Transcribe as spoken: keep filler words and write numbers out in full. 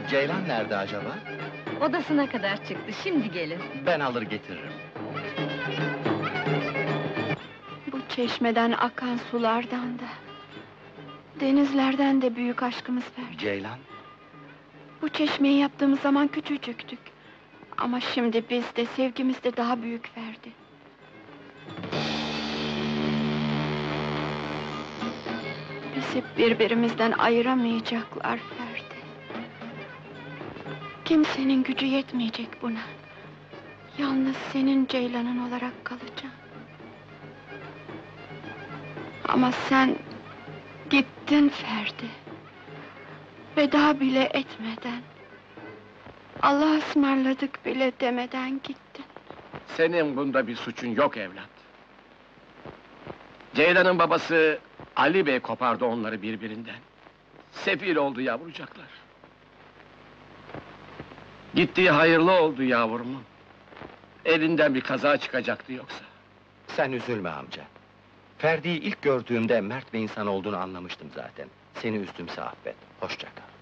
Ceylan nerede acaba? Odasına kadar çıktı, şimdi gelir. Ben alır getiririm. Bu çeşmeden akan sulardan da, denizlerden de büyük aşkımız Ferdi. Ceylan? Bu çeşmeyi yaptığımız zaman küçücüktük. Ama şimdi biz de, sevgimiz de daha büyük Ferdi. Bizi birbirimizden ayıramayacaklar Ferdi. Kimsenin gücü yetmeyecek buna. Yalnız senin Ceylan'ın olarak kalacağım. Ama sen gittin Ferdi. Veda bile etmeden, Allah'a ısmarladık bile demeden gittin. Senin bunda bir suçun yok evlat. Ceylan'ın babası Ali Bey kopardı onları birbirinden. Sefil oldu yavrucaklar. Gittiği hayırlı oldu yavrumun. Elinden bir kaza çıkacaktı yoksa. Sen üzülme amca. Ferdi'yi ilk gördüğümde mert bir insan olduğunu anlamıştım zaten. Seni üzdümse affet, hoşça kal.